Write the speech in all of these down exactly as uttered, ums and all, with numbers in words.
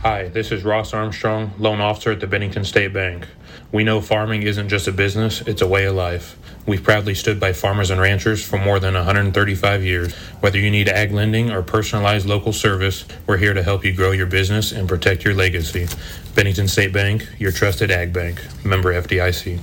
Hi, this is Ross Armstrong, loan officer at the Bennington State Bank. We know farming isn't just a business, it's a way of life. We've proudly stood by farmers and ranchers for more than one hundred thirty-five years. Whether you need ag lending or personalized local service, we're here to help you grow your business and protect your legacy. Bennington State Bank, your trusted ag bank. Member F D I C.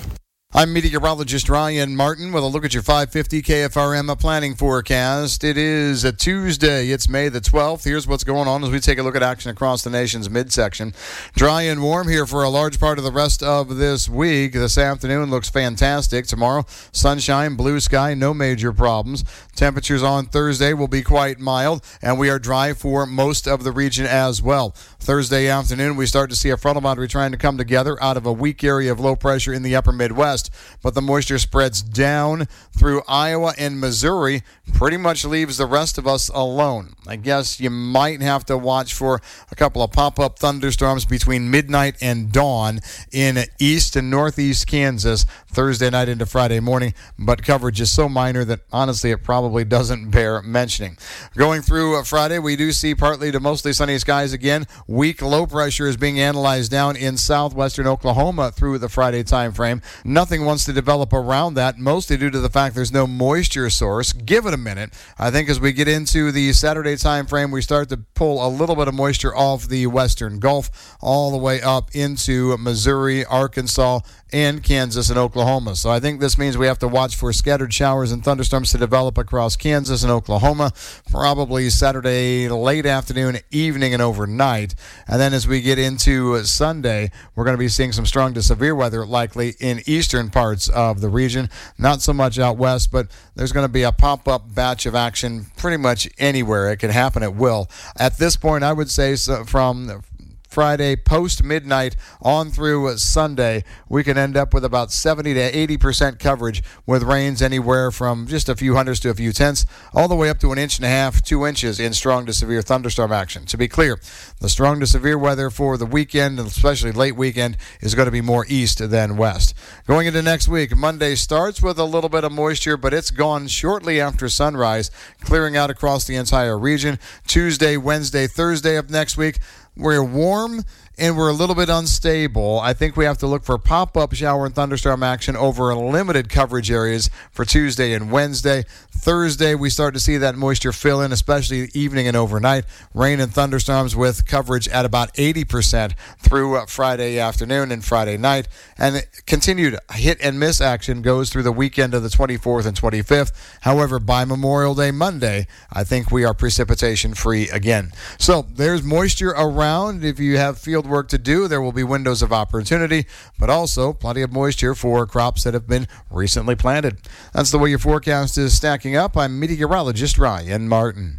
I'm meteorologist Ryan Martin with a look at your five fifty K F R M planning forecast. It is a Tuesday. It's May the twelfth. Here's what's going on as we take a look at action across the nation's midsection. Dry and warm here for a large part of the rest of this week. This afternoon looks fantastic. Tomorrow, sunshine, blue sky, no major problems. Temperatures on Thursday will be quite mild, and we are dry for most of the region as well. Thursday afternoon, we start to see a frontal boundary trying to come together out of a weak area of low pressure in the upper Midwest. But the moisture spreads down through Iowa and Missouri, pretty much leaves the rest of us alone. I guess you might have to watch for a couple of pop-up thunderstorms between midnight and dawn in east and northeast Kansas Thursday night into Friday morning, but coverage is so minor that honestly it probably doesn't bear mentioning. Going through Friday, we do see partly to mostly sunny skies again. Weak low pressure is being analyzed down in southwestern Oklahoma through the Friday time frame. Nothing wants to develop around that, mostly due to the fact there's no moisture source. Give it a minute. I think as we get into the Saturday time frame, we start to pull a little bit of moisture off the western Gulf all the way up into Missouri, Arkansas, and Kansas and Oklahoma. So I think this means we have to watch for scattered showers and thunderstorms to develop across Kansas and Oklahoma, probably Saturday late afternoon, evening, and overnight. And then as we get into Sunday, we're going to be seeing some strong to severe weather likely in eastern parts of the region. Not so much out west, but there's going to be a pop-up batch of action pretty much anywhere. It can happen at will. At this point, I would say so from Friday post-midnight on through Sunday, we can end up with about seventy to eighty percent coverage with rains anywhere from just a few hundreds to a few tenths, all the way up to an inch and a half, two inches in strong to severe thunderstorm action. To be clear, the strong to severe weather for the weekend, and especially late weekend, is going to be more east than west. Going into next week, Monday starts with a little bit of moisture, but it's gone shortly after sunrise, clearing out across the entire region. Tuesday, Wednesday, Thursday of next week, we're warm and we're a little bit unstable. I think we have to look for pop-up shower and thunderstorm action over limited coverage areas for Tuesday and Wednesday. Thursday, we start to see that moisture fill in, especially evening and overnight. Rain and thunderstorms with coverage at about eighty percent through Friday afternoon and Friday night. And continued hit and miss action goes through the weekend of the twenty-fourth and twenty-fifth. However, by Memorial Day Monday, I think we are precipitation free again. So there's moisture around. If you have field work to do, there will be windows of opportunity, but also plenty of moisture for crops that have been recently planted. That's the way your forecast is stacking up. I'm meteorologist Ryan Martin.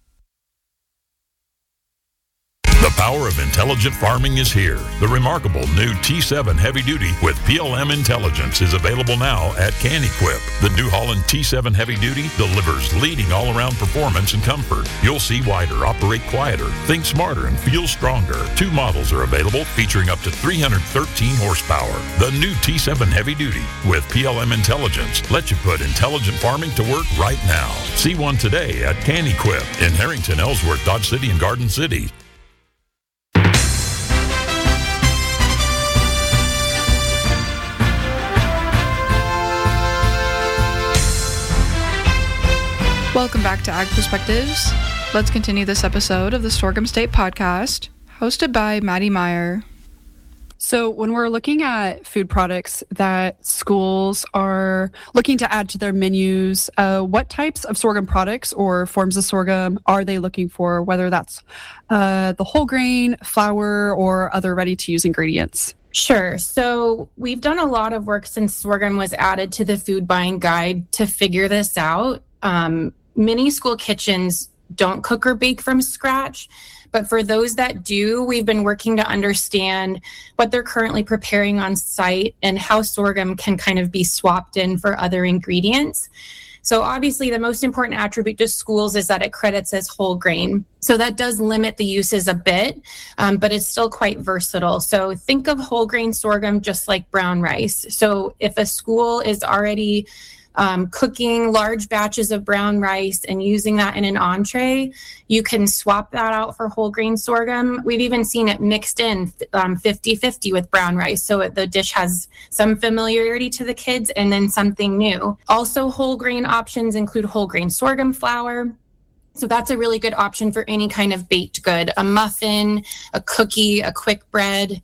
The power of intelligent farming is here. The remarkable new T seven Heavy Duty with P L M Intelligence is available now at CanEquip. The New Holland T seven Heavy Duty delivers leading all-around performance and comfort. You'll see wider, operate quieter, think smarter, and feel stronger. Two models are available featuring up to three hundred thirteen horsepower. The new T seven Heavy Duty with P L M Intelligence lets you put intelligent farming to work right now. See one today at CanEquip in Harrington, Ellsworth, Dodge City, and Garden City. Welcome back to Ag Perspectives. Let's continue this episode of the Sorghum State Podcast, hosted by Maddie Meyer. So when we're looking at food products that schools are looking to add to their menus, uh, what types of sorghum products or forms of sorghum are they looking for, whether that's uh, the whole grain, flour, or other ready-to-use ingredients? Sure. So we've done a lot of work since sorghum was added to the food buying guide to figure this out. Um, many school kitchens don't cook or bake from scratch, but for those that do, we've been working to understand what they're currently preparing on site and how sorghum can kind of be swapped in for other ingredients. So obviously the most important attribute to schools is that it credits as whole grain. So that does limit the uses a bit, um, but it's still quite versatile. So think of whole grain sorghum just like brown rice. So if a school is already um, cooking large batches of brown rice and using that in an entree, you can swap that out for whole grain sorghum. We've even seen it mixed in um, fifty-fifty with brown rice. So the dish has some familiarity to the kids and then something new. Also, whole grain options include whole grain sorghum flour. So that's a really good option for any kind of baked good, a muffin, a cookie, a quick bread.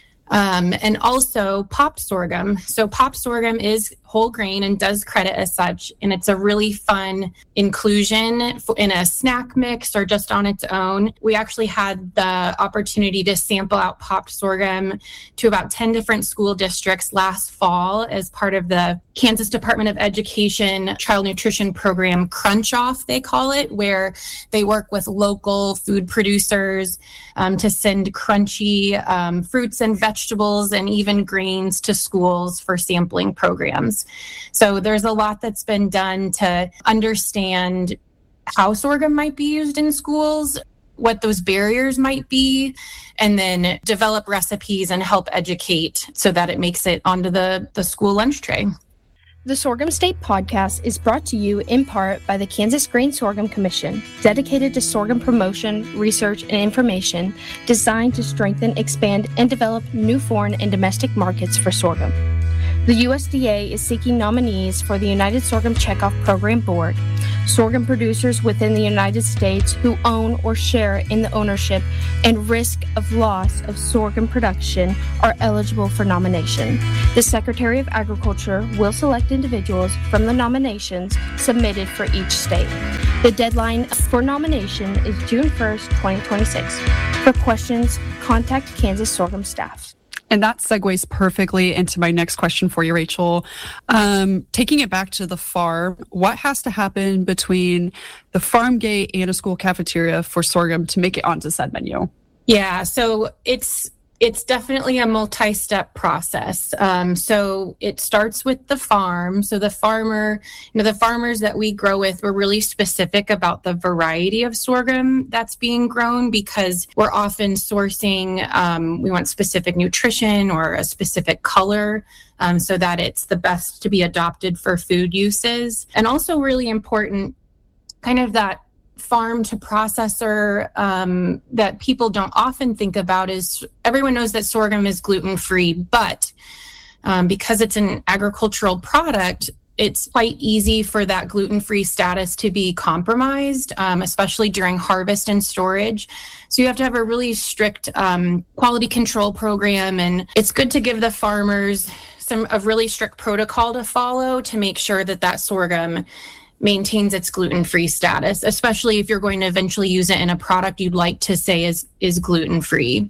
Um, and also popped sorghum. So popped sorghum is whole grain and does credit as such. And it's a really fun inclusion in a snack mix or just on its own. We actually had the opportunity to sample out popped sorghum to about ten different school districts last fall as part of the Kansas Department of Education Child Nutrition Program Crunch Off, they call it, where they work with local food producers um, to send crunchy um, fruits and vegetables and even grains to schools for sampling programs. So there's a lot that's been done to understand how sorghum might be used in schools, what those barriers might be, and then develop recipes and help educate so that it makes it onto the, the school lunch tray. The Sorghum State Podcast is brought to you in part by the Kansas Grain Sorghum Commission, dedicated to sorghum promotion, research, and information designed to strengthen, expand, and develop new foreign and domestic markets for sorghum. The U S D A is seeking nominees for the United Sorghum Checkoff Program Board. Sorghum producers within the United States who own or share in the ownership and risk of loss of sorghum production are eligible for nomination. The Secretary of Agriculture will select individuals from the nominations submitted for each state. The deadline for nomination is June first, twenty twenty-six. For questions, contact Kansas Sorghum staff. And that segues perfectly into my next question for you, Rachel. Um, taking it back to the farm, what has to happen between the farm gate and a school cafeteria for sorghum to make it onto said menu? Yeah, so it's it's definitely a multi-step process. Um, so it starts with the farm. So the farmer, you know, the farmers that we grow with, we're really specific about the variety of sorghum that's being grown because we're often sourcing, um, we want specific nutrition or a specific color um, so that it's the best to be adopted for food uses. And also really important, kind of that farm to processor um, that people don't often think about is everyone knows that sorghum is gluten-free, but um, because it's an agricultural product, it's quite easy for that gluten-free status to be compromised, um, especially during harvest and storage. So you have to have a really strict um, quality control program, and it's good to give the farmers some a really strict protocol to follow to make sure that that sorghum maintains its gluten-free status, especially if you're going to eventually use it in a product you'd like to say is, is gluten-free.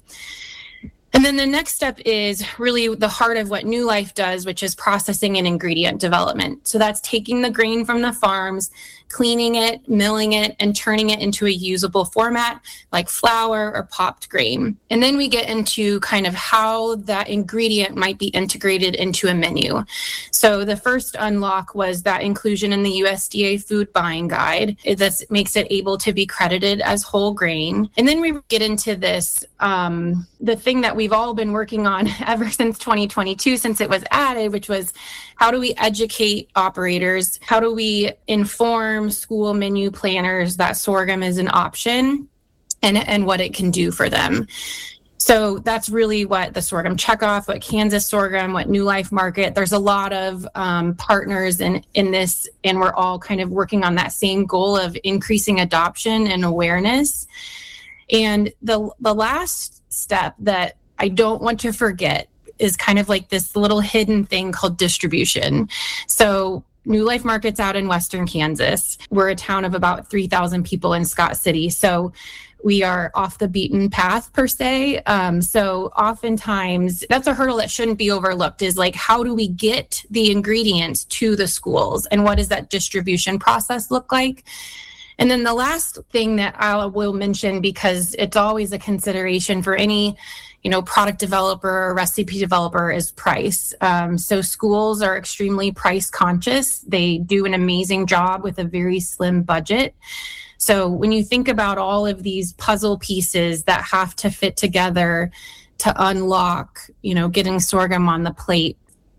And then the next step is really the heart of what New Life does, which is processing and ingredient development. So that's taking the grain from the farms, cleaning it, milling it, and turning it into a usable format like flour or popped grain. And then we get into kind of how that ingredient might be integrated into a menu. So the first unlock was that inclusion in the U S D A food buying guide. This makes it able to be credited as whole grain. And then we get into this, um, the thing that we've all been working on ever since twenty twenty-two, since it was added, which was how do we educate operators? How do we inform school menu planners that sorghum is an option and, and what it can do for them? So that's really what the Sorghum Checkoff, what Kansas Sorghum, what New Life Market, there's a lot of um, partners in, in this, and we're all kind of working on that same goal of increasing adoption and awareness. And the the last step that I don't want to forget is kind of like this little hidden thing called distribution. So New Life Market's out in Western Kansas. We're a town of about three thousand people in Scott City. So we are off the beaten path per se. Um, so oftentimes that's a hurdle that shouldn't be overlooked is like, how do we get the ingredients to the schools? And what does that distribution process look like? And then the last thing that I will mention, because it's always a consideration for any, you know, product developer or recipe developer, is price. Um, so schools are extremely price conscious. They do an amazing job with a very slim budget. So when you think about all of these puzzle pieces that have to fit together to unlock, you know, getting sorghum on the plate,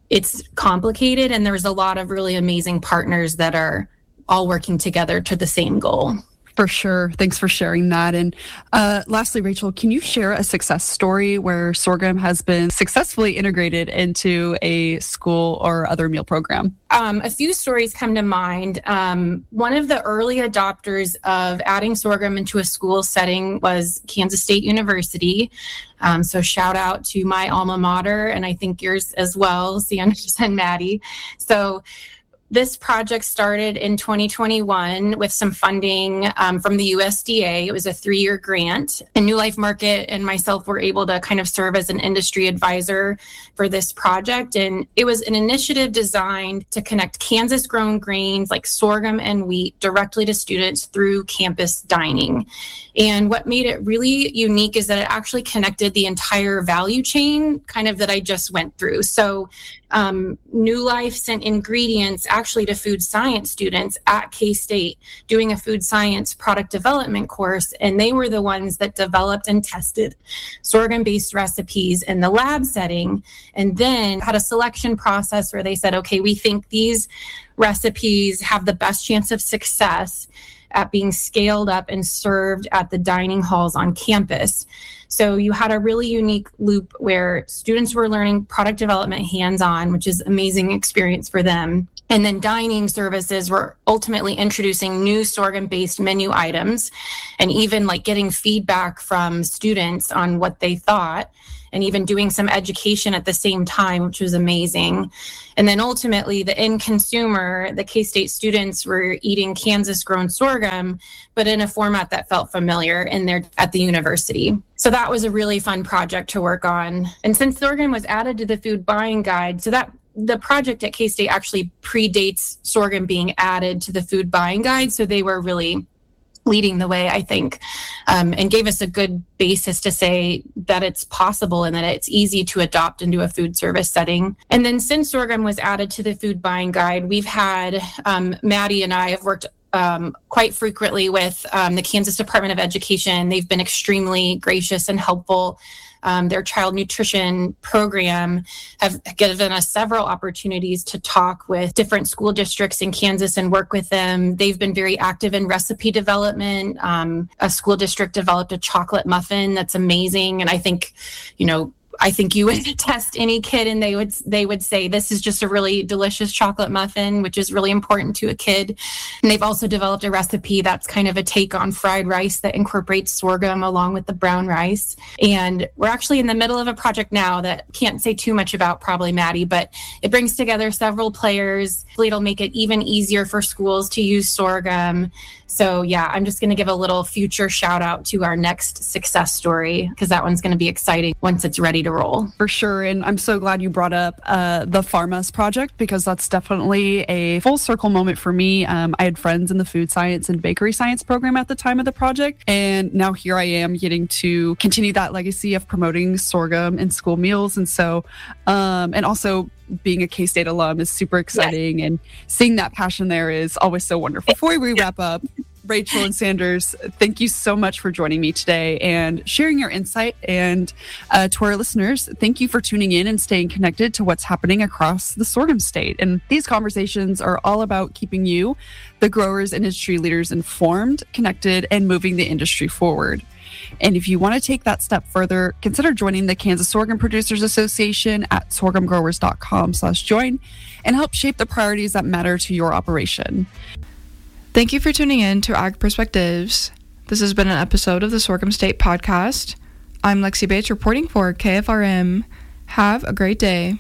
it's complicated, and there's a lot of really amazing partners that are all working together to the same goal. For sure. Thanks for sharing that. And uh, lastly, Rachel, can you share a success story where sorghum has been successfully integrated into a school or other meal program? Um, a few stories come to mind. Um, one of the early adopters of adding sorghum into a school setting was Kansas State University. Um, so shout out to my alma mater, and I think yours as well, Sanders and Maddie. So this project started in twenty twenty-one with some funding um, from the U S D A. It was a three-year grant. And New Life Market and myself were able to kind of serve as an industry advisor for this project. And it was an initiative designed to connect Kansas-grown grains like sorghum and wheat directly to students through campus dining. And what made it really unique is that it actually connected the entire value chain kind of that I just went through. So um, New Life sent ingredients actually to food science students at K-State doing a food science product development course. And they were the ones that developed and tested sorghum-based recipes in the lab setting, and then had a selection process where they said, okay, we think these recipes have the best chance of success at being scaled up and served at the dining halls on campus. So you had a really unique loop where students were learning product development hands-on, which is amazing experience for them. And then dining services were ultimately introducing new sorghum-based menu items and even like getting feedback from students on what they thought, and even doing some education at the same time, which was amazing. And then ultimately the end consumer, the K-State students were eating Kansas-grown sorghum, but in a format that felt familiar in their at the university. So that was a really fun project to work on. And since sorghum was added to the food buying guide, so that the project at K-State actually predates sorghum being added to the food buying guide. So they were really leading the way, I think, um, and gave us a good basis to say that it's possible and that it's easy to adopt into a food service setting. And then since sorghum was added to the food buying guide, we've had, um, Maddie and I have worked um, quite frequently with um, the Kansas Department of Education. They've been extremely gracious and helpful. Um, their child nutrition program have given us several opportunities to talk with different school districts in Kansas and work with them. They've been very active in recipe development. Um, a school district developed a chocolate muffin that's amazing. And I think, you know, I think you would test any kid and they would they would say this is just a really delicious chocolate muffin, which is really important to a kid. And they've also developed a recipe that's kind of a take on fried rice that incorporates sorghum along with the brown rice. And we're actually in the middle of a project now that can't say too much about, probably, Maddie, but it brings together several players. It'll make it even easier for schools to use sorghum. So yeah, I'm just going to give a little future shout out to our next success story, because that one's going to be exciting once it's ready to roll. For sure. And I'm so glad you brought up uh, the Pharmas project, because that's definitely a full circle moment for me. Um, I had friends in the food science and bakery science program at the time of the project. And now here I am getting to continue that legacy of promoting sorghum in school meals. And so, um, and also being a K-State alum is super exciting. Yes. And seeing that passion there is always so wonderful. Before we wrap up, Rachel and Sanders, thank you so much for joining me today and sharing your insight. And uh, to our listeners, thank you for tuning in and staying connected to what's happening across the sorghum state. And these conversations are all about keeping you, the growers and industry leaders, informed, connected, and moving the industry forward. And if you want to take that step further, consider joining the Kansas Sorghum Producers Association at sorghum growers dot com slash join and help shape the priorities that matter to your operation. Thank you for tuning in to Ag Perspectives. This has been an episode of the Sorghum State Podcast. I'm Lexi Bates reporting for K F R M. Have a great day.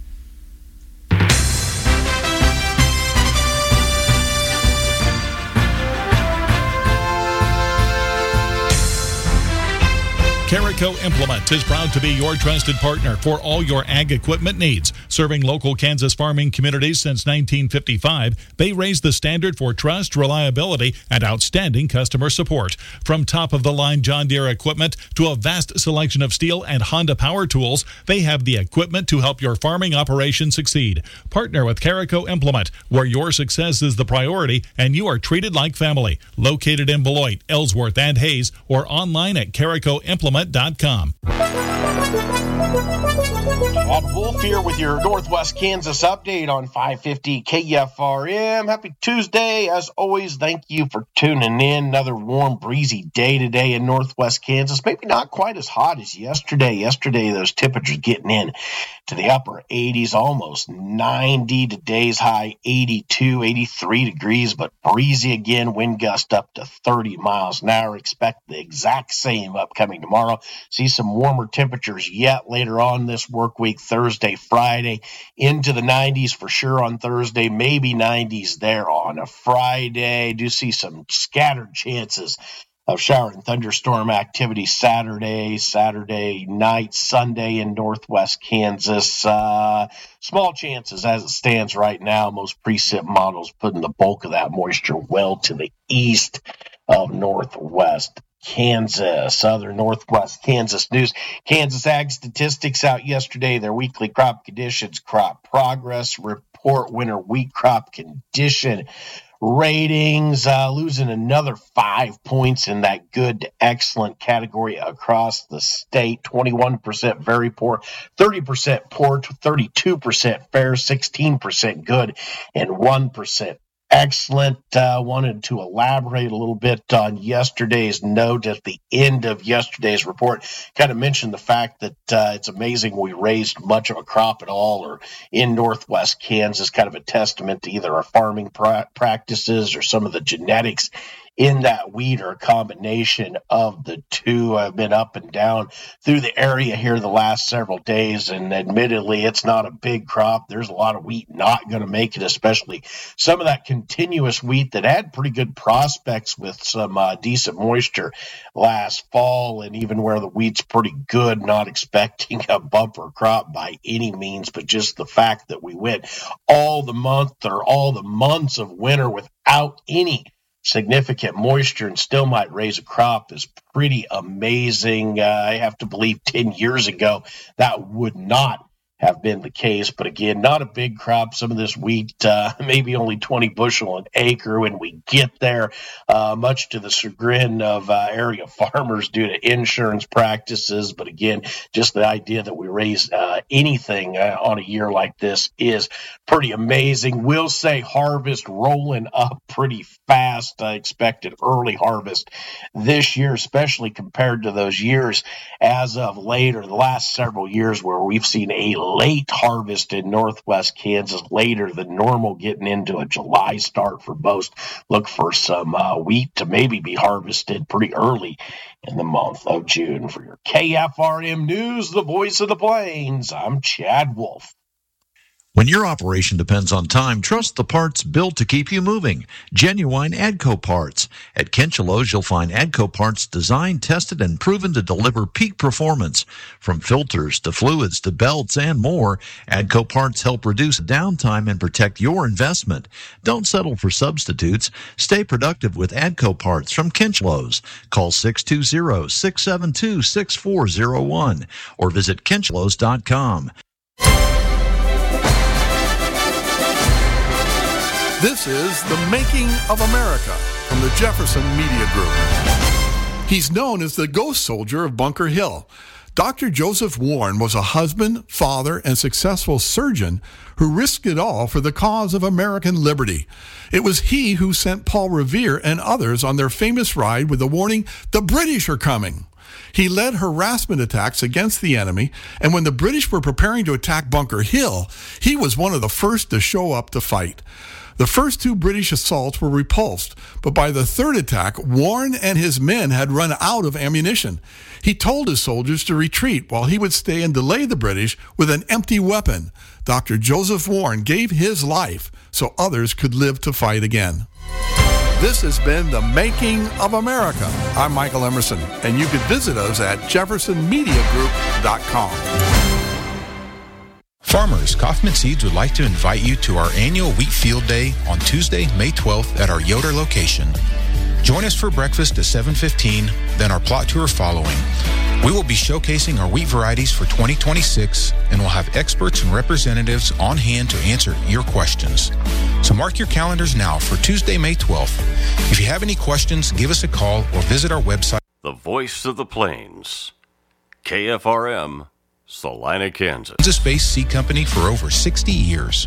Carico Implement is proud to be your trusted partner for all your ag equipment needs. Serving local Kansas farming communities since nineteen fifty-five, they raise the standard for trust, reliability, and outstanding customer support. From top-of-the-line John Deere equipment to a vast selection of Steel and Honda power tools, they have the equipment to help your farming operation succeed. Partner with Carico Implement, where your success is the priority and you are treated like family. Located in Beloit, Ellsworth, and Hayes, or online at carico implement dot com. At Wolf here with your your Northwest Kansas update on five fifty K F R M. Happy Tuesday. As always, thank you for tuning in. Another warm, breezy day today in Northwest Kansas. Maybe not quite as hot as yesterday. Yesterday, those temperatures getting in to the upper eighties, almost ninety. Today's high eighty-two, eighty-three degrees, but breezy again. Wind gust up to thirty miles an hour. Expect the exact same upcoming tomorrow. See some warmer temperatures yet later on this work week, Thursday, Friday, into the nineties for sure on Thursday, maybe nineties there on a Friday. Do see some scattered chances of shower and thunderstorm activity Saturday, Saturday night, Sunday in Northwest Kansas. Uh, small chances as it stands right now. Most precip models putting the bulk of that moisture well to the east of Northwest Kansas. Other Northwest Kansas news. Kansas Ag Statistics out yesterday. Their weekly crop conditions, crop progress report, winter wheat crop condition ratings, uh, losing another five points in that good to excellent category across the state. twenty-one percent very poor, thirty percent poor, thirty-two percent fair, sixteen percent good, and one percent excellent. Uh, wanted to elaborate a little bit on yesterday's note at the end of yesterday's report. Kind of mentioned the fact that uh, it's amazing we raised much of a crop at all or in Northwest Kansas, kind of a testament to either our farming pra- practices or some of the genetics in that wheat, or a combination of the two. I've been up and down through the area here the last several days, and admittedly, it's not a big crop. There's a lot of wheat not going to make it, especially some of that continuous wheat that had pretty good prospects with some uh, decent moisture last fall, and even where the wheat's pretty good, not expecting a bumper crop by any means, but just the fact that we went all the month or all the months of winter without any significant moisture and still might raise a crop is pretty amazing. Uh, I have to believe ten years ago that would not have been the case. But again, not a big crop. Some of this wheat, uh, maybe only twenty bushel an acre when we get there, uh, much to the chagrin of uh, area farmers due to insurance practices. But again, just the idea that we raise uh, anything uh, on a year like this is pretty amazing. We'll say harvest rolling up pretty fast. I expected early harvest this year, especially compared to those years as of late, or the last several years where we've seen a late harvest in Northwest Kansas, later than normal, getting into a July start for most. Look for some uh, wheat to maybe be harvested pretty early in the month of June. For your K F R M News, the voice of the Plains, I'm Chad Wolf. When your operation depends on time, trust the parts built to keep you moving. Genuine AGCO parts. At Kinchelo's, you'll find AGCO parts designed, tested, and proven to deliver peak performance. From filters to fluids to belts and more, AGCO parts help reduce downtime and protect your investment. Don't settle for substitutes. Stay productive with AGCO parts from Kinchelo's. Call six two zero, six seven two, six four zero one or visit kinchelos dot com. This is The Making of America from the Jefferson Media Group. He's known as the ghost soldier of Bunker Hill. Doctor Joseph Warren was a husband, father, and successful surgeon who risked it all for the cause of American liberty. It was he who sent Paul Revere and others on their famous ride with the warning, "The British are coming." He led harassment attacks against the enemy, and when the British were preparing to attack Bunker Hill, he was one of the first to show up to fight. The first two British assaults were repulsed, but by the third attack, Warren and his men had run out of ammunition. He told his soldiers to retreat while he would stay and delay the British with an empty weapon. Doctor Joseph Warren gave his life so others could live to fight again. This has been The Making of America. I'm Michael Emerson, and you can visit us at jefferson media group dot com. Farmers, Kaufman Seeds would like to invite you to our annual Wheat Field Day on Tuesday, May twelfth at our Yoder location. Join us for breakfast at seven fifteen, then our plot tour following. We will be showcasing our wheat varieties for twenty twenty-six, and we'll have experts and representatives on hand to answer your questions. So mark your calendars now for Tuesday, May twelfth. If you have any questions, give us a call or visit our website. The Voice of the Plains, K F R M, Salina, Kansas. Kansas-based seed company for over sixty years.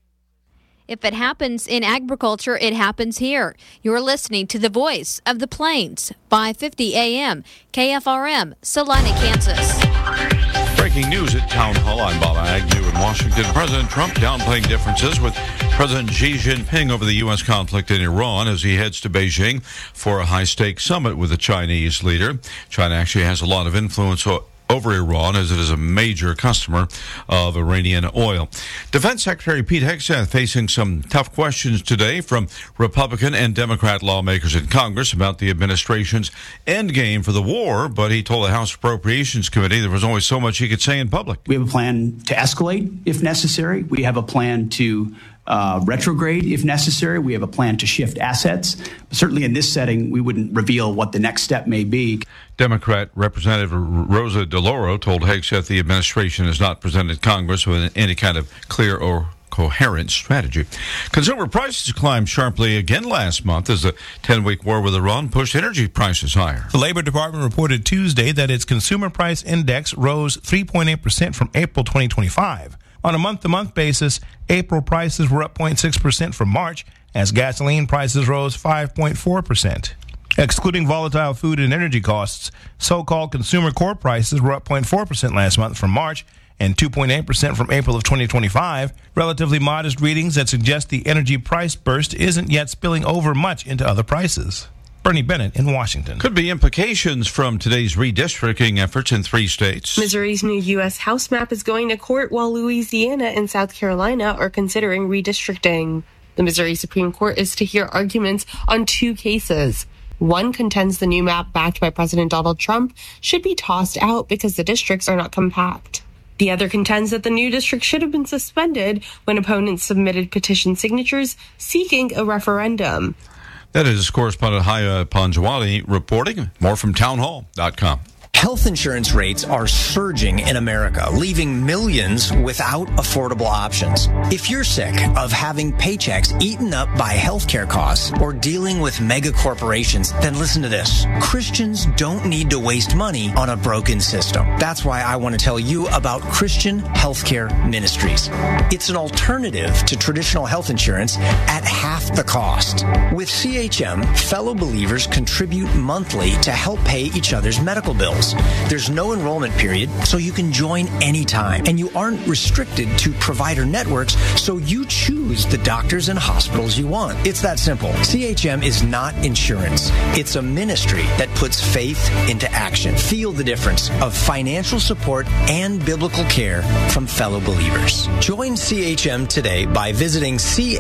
If it happens in agriculture, it happens here. You're listening to the voice of the Plains, five fifty A M, K F R M, Salina, Kansas. Breaking news at Town Hall. I'm Bob Agnew in Washington. President Trump downplaying differences with President Xi Jinping over the U S conflict in Iran as he heads to Beijing for a high-stakes summit with the Chinese leader. China actually has a lot of influence over Iran as it is a major customer of Iranian oil. Defense Secretary Pete Hegseth facing some tough questions today from Republican and Democrat lawmakers in Congress about the administration's endgame for the war, but he told the House Appropriations Committee there was only so much he could say in public. We have a plan to escalate if necessary. We have a plan to Uh, retrograde if necessary. We have a plan to shift assets. Certainly in this setting, we wouldn't reveal what the next step may be. Democrat Representative Rosa DeLauro told Hegseth the administration has not presented Congress with any kind of clear or coherent strategy. Consumer prices climbed sharply again last month as the ten-week war with Iran pushed energy prices higher. The Labor Department reported Tuesday that its consumer price index rose three point eight percent from April twenty twenty-five. On a month-to-month basis, April prices were up zero point six percent from March, as gasoline prices rose five point four percent. Excluding volatile food and energy costs, so-called consumer core prices were up zero point four percent last month from March and two point eight percent from April of twenty twenty-five, relatively modest readings that suggest the energy price burst isn't yet spilling over much into other prices. Bernie Bennett in Washington. Could be implications from today's redistricting efforts in three states. Missouri's new U S House map is going to court while Louisiana and South Carolina are considering redistricting. The Missouri Supreme Court is to hear arguments on two cases. One contends the new map backed by President Donald Trump should be tossed out because the districts are not compact. The other contends that the new district should have been suspended when opponents submitted petition signatures seeking a referendum. That is correspondent Haya Panjwani reporting. More from town hall dot com. Health insurance rates are surging in America, leaving millions without affordable options. If you're sick of having paychecks eaten up by healthcare costs or dealing with mega corporations, then listen to this. Christians don't need to waste money on a broken system. That's why I want to tell you about Christian Healthcare Ministries. It's an alternative to traditional health insurance at half the cost. With C H M, fellow believers contribute monthly to help pay each other's medical bills. There's no enrollment period, so you can join anytime. And you aren't restricted to provider networks, so you choose the doctors and hospitals you want. It's that simple. C H M is not insurance. It's a ministry that puts faith into action. Feel the difference of financial support and biblical care from fellow believers. Join C H M today by visiting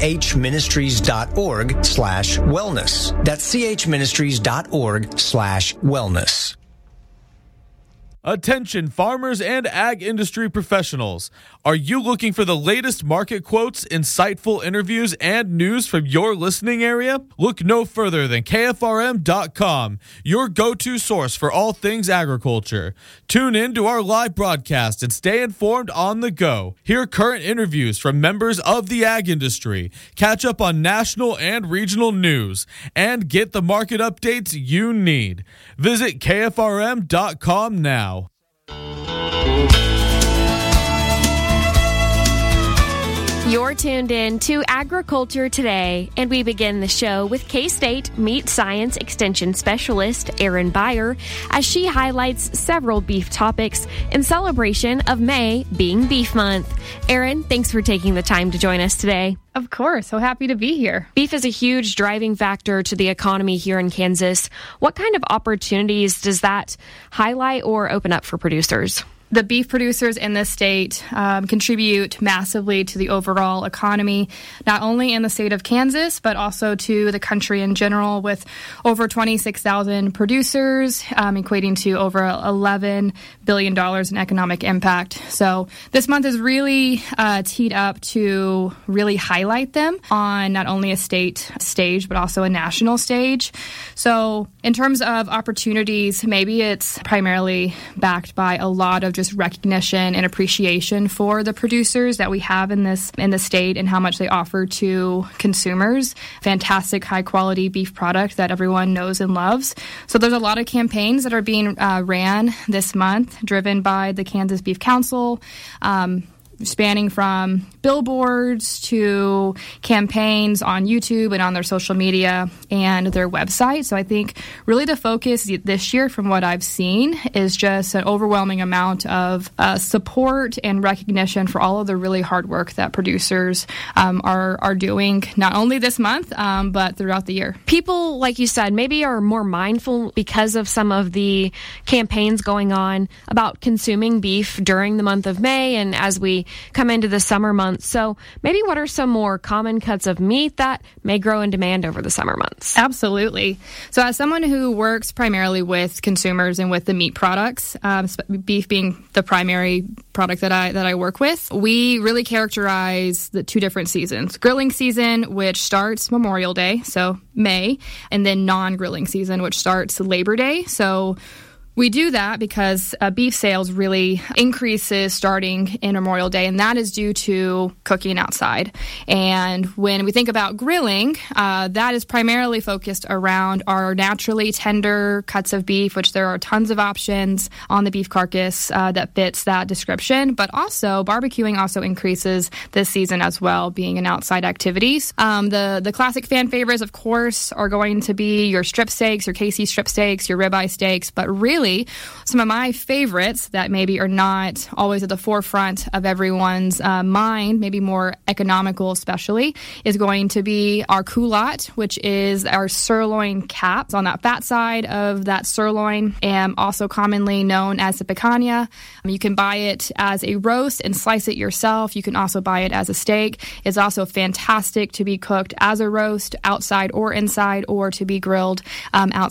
chministries.org slash wellness. That's chministries.org slash wellness. Attention farmers and ag industry professionals. Are you looking for the latest market quotes, insightful interviews, and news from your listening area? Look no further than K F R M dot com, your go-to source for all things agriculture. Tune in to our live broadcast and stay informed on the go. Hear current interviews from members of the ag industry, catch up on national and regional news, and get the market updates you need. Visit K F R M dot com now. You're tuned in to Agriculture Today, and we begin the show with K-State Meat Science Extension Specialist Erin Beyer as she highlights several beef topics in celebration of May being Beef Month. Erin, thanks for taking the time to join us today. Of course. So happy to be here. Beef is a huge driving factor to the economy here in Kansas. What kind of opportunities does that highlight or open up for producers? The beef producers in this state um, contribute massively to the overall economy, not only in the state of Kansas, but also to the country in general, with over twenty-six thousand producers, um, equating to over eleven billion dollars in economic impact. So this month is really uh, teed up to really highlight them on not only a state stage, but also a national stage. So in terms of opportunities, maybe it's primarily backed by a lot of just recognition and appreciation for the producers that we have in this in the state and how much they offer to consumers. Fantastic, high-quality beef product that everyone knows and loves. So there's a lot of campaigns that are being uh, ran this month, driven by the Kansas Beef Council, um, spanning from billboards to campaigns on YouTube and on their social media and their website. So I think really the focus this year, from what I've seen, is just an overwhelming amount of uh, support and recognition for all of the really hard work that producers um, are, are doing, not only this month, um, but throughout the year. People, like you said, maybe are more mindful because of some of the campaigns going on about consuming beef during the month of May and as we come into the summer months. So maybe what are some more common cuts of meat that may grow in demand over the summer months? Absolutely. So as someone who works primarily with consumers and with the meat products, um, beef being the primary product that I that I work with, we really characterize the two different seasons. Grilling season, which starts Memorial Day, so May, and then non-grilling season, which starts Labor Day. So we do that because uh, beef sales really increases starting in Memorial Day, and that is due to cooking outside. And when we think about grilling, uh, that is primarily focused around our naturally tender cuts of beef, which there are tons of options on the beef carcass uh, that fits that description. But also, barbecuing also increases this season as well, being an outside activity. Um, the, the classic fan favorites, of course, are going to be your strip steaks, your K C strip steaks, your ribeye steaks, but really some of my favorites that maybe are not always at the forefront of everyone's uh, mind, maybe more economical especially, is going to be our culotte, which is our sirloin caps on that fat side of that sirloin, and also commonly known as the picanha. Um, you can buy it as a roast and slice it yourself. You can also buy it as a steak. It's also fantastic to be cooked as a roast outside or inside, or to be grilled um, outside.